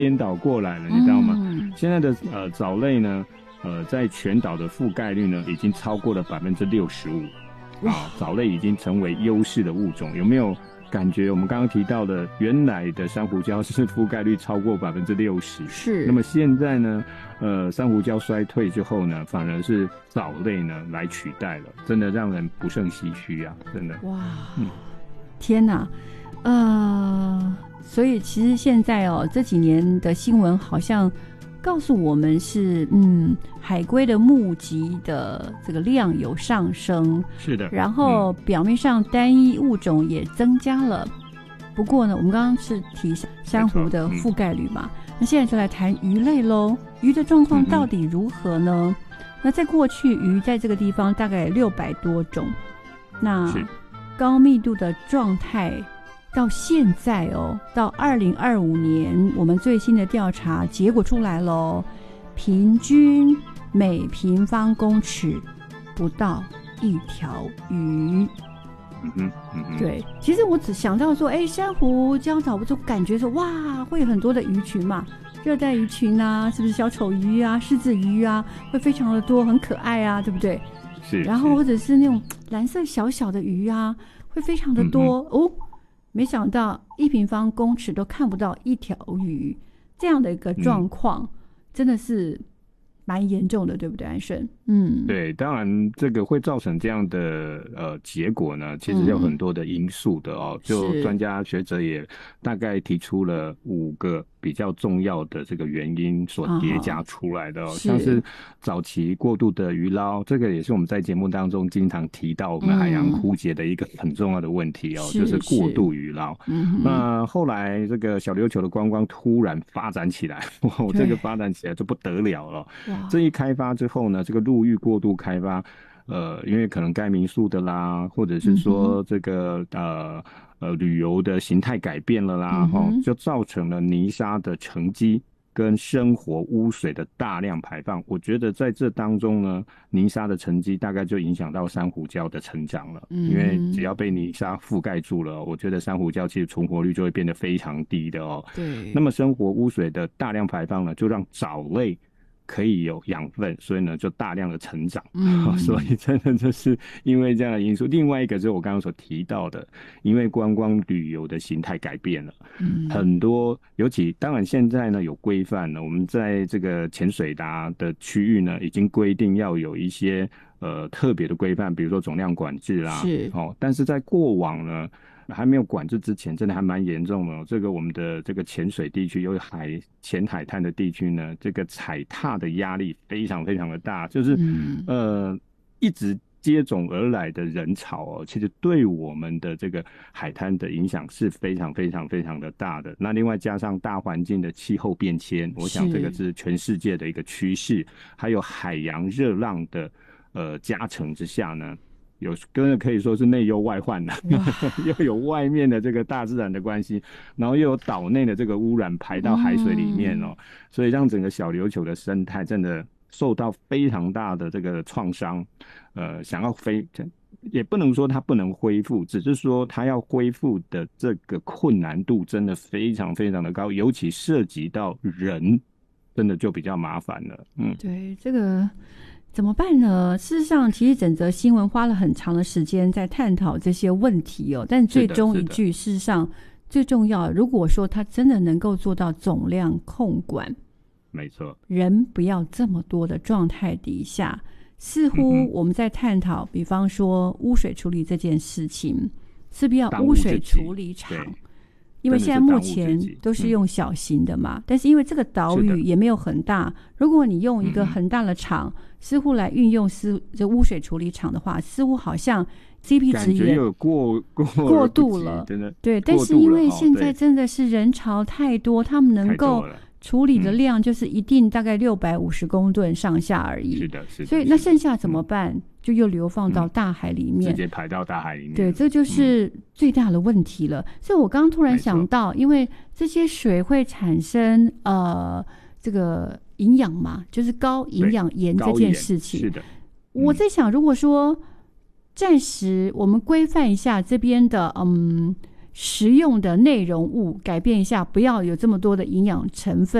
颠倒过来了，你知道吗？现在的藻类呢，在全岛的覆盖率呢，已经超过了65%。藻类已经成为优势的物种，有没有感觉？我们刚刚提到的，原来的珊瑚礁是覆盖率超过60%， 是。那么现在呢，珊瑚礁衰退之后呢，反而是藻类呢来取代了，真的让人不胜唏嘘啊！真的， 哇，天哪，所以其实现在这几年的新闻好像告诉我们是，海龟的目击的这个量有上升， 是的， 然后表面上单一物种也增加了。不过呢，我们刚刚是提珊瑚的覆盖率嘛，那现在就来谈鱼类咯。鱼的状况到底如何呢？那在过去，鱼在这个地方大概600多种，那高密度的状态。到现在到2025年，我们最新的调查结果出来咯，平均每平方公尺不到1条鱼。对，其实我只想到说，珊瑚礁岛我就感觉说，哇，会有很多的鱼群嘛，热带鱼群啊，是不是小丑鱼啊、狮子鱼啊，会非常的多，很可爱啊，对不对？ 是。 然后或者是那种蓝色小小的鱼啊，会非常的多没想到1平方公尺都看不到1条鱼，这样的一个状况，真的是蛮严重的，对不对，安顺？ 对，当然这个会造成这样的结果呢，其实有很多的因素的就专家学者也大概提出了5个比较重要的这个原因所叠加出来的像是早期过度的鱼捞，这个也是我们在节目当中经常提到我们海洋枯竭的一个很重要的问题就是过度鱼捞。那后来这个小琉球的观光突然发展起来，这个发展起来就不得了了。这一开发之后呢，这个陆域过度开发，因为可能盖民宿的啦，或者是说这个旅游的形态改变了啦，就造成了泥沙的沉积跟生活污水的大量排放。我觉得在这当中呢，泥沙的沉积大概就影响到珊瑚礁的成长了，因为只要被泥沙覆盖住了，我觉得珊瑚礁其实存活率就会变得非常低的对。 那么生活污水的大量排放呢，就让藻类可以有养分，所以呢就大量的成长。所以真的就是因为这样的因素。另外一个就是我刚刚所提到的，因为观光旅游的形态改变了，很多尤其当然现在呢有规范了，我们在这个潜水的区域呢已经规定要有一些特别的规范，比如说总量管制啦，但是在过往呢还没有管制之前，真的还蛮严重的。这个我们的这个潜水地区，有浅海滩的地区呢，这个踩踏的压力非常非常的大，就是一直接踵而来的人潮其实对我们的这个海滩的影响是非常非常非常的大的。那另外加上大环境的气候变迁，我想这个是全世界的一个趋势，还有海洋热浪的加成之下呢。真的可以说是内忧外患了又有外面的这个大自然的关系，然后又有岛内的这个污染排到海水里面所以让整个小琉球的生态真的受到非常大的这个创伤。想要也不能说它不能恢复，只是说它要恢复的这个困难度真的非常非常的高，尤其涉及到人，真的就比较麻烦了。 对，这个怎么办呢？事实上，其实整则新闻花了很长的时间在探讨这些问题但最终一句，事实上最重要，如果说它真的能够做到总量控管， 没错， 人不要这么多的状态底下，似乎我们在探讨，比方说污水处理这件事情，是不是要污水处理厂？因为现在目前都是用小型的嘛，但是因为这个岛屿也没有很大，如果你用一个很大的厂，似乎来运用这污水处理厂的话，似乎好像 CP 值也有过度了，对。但是因为现在真的是人潮太多，他们能够处理的量就是一定大概650公吨上下而已。 是的。 所以那剩下怎么办？就又流放到大海里面， 直接排到大海里面。 对，这就是最大的问题了。所以我刚刚突然想到，因为这些水会产生这个营养嘛，就是高营养盐这件事情。 是的。 我在想，如果说暂时我们规范一下这边的食用的内容物改变一下，不要有这么多的营养成分。